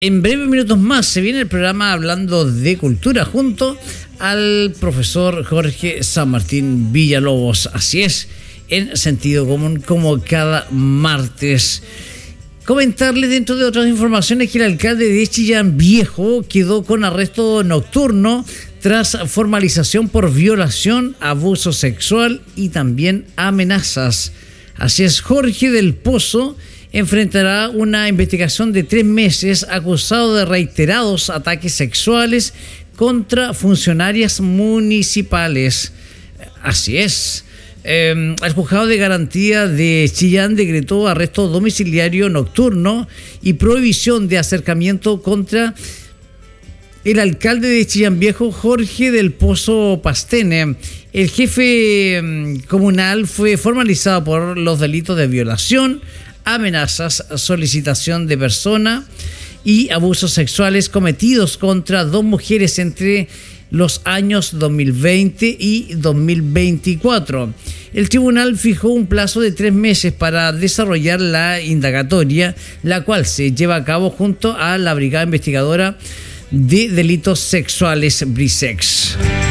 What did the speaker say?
En breves minutos más se viene el programa Hablando de Cultura junto al profesor Jorge San Martín Villalobos. Así es, en sentido común, como cada martes. Comentarle, dentro de otras informaciones, que el alcalde de Chillán Viejo quedó con arresto nocturno tras formalización por violación, abuso sexual y también amenazas. Así es, Jorge del Pozo enfrentará una investigación de 3 meses acusado de reiterados ataques sexuales contra funcionarias municipales. Así es. El juzgado de garantía de Chillán decretó arresto domiciliario nocturno y prohibición de acercamiento contra el alcalde de Chillán Viejo, Jorge del Pozo Pastene. El jefe comunal fue formalizado por los delitos de violación, amenazas, solicitación de persona y abusos sexuales cometidos contra 2 mujeres entre los años 2020 y 2024. El tribunal fijó un plazo de 3 meses para desarrollar la indagatoria, la cual se lleva a cabo junto a la Brigada Investigadora de Delitos Sexuales, BRISEX.